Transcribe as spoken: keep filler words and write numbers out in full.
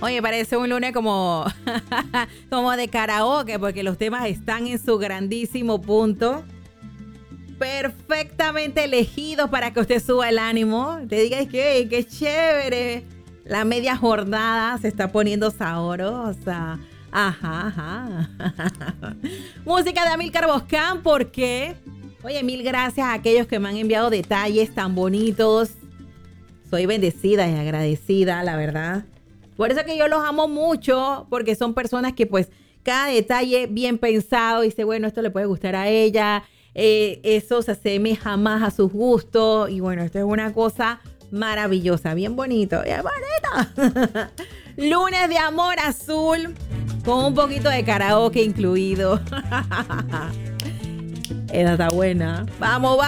Oye, parece un lunes como, como de karaoke, porque los temas están en su grandísimo punto. Perfectamente elegidos para que usted suba el ánimo. Te diga que qué chévere. La media jornada se está poniendo sabrosa. Ajá, ajá. Música de Amílcar Boscán, porque, oye, mil gracias a aquellos que me han enviado detalles tan bonitos. Soy bendecida y agradecida, la verdad. Por eso que yo los amo mucho, porque son personas que pues cada detalle bien pensado, dice, bueno, esto le puede gustar a ella, eh, eso se asemeja más a sus gustos, y bueno, esto es una cosa maravillosa, bien bonito, bien bonito. Lunes de amor azul, con un poquito de karaoke incluido. Esa está buena. Vamos, vamos.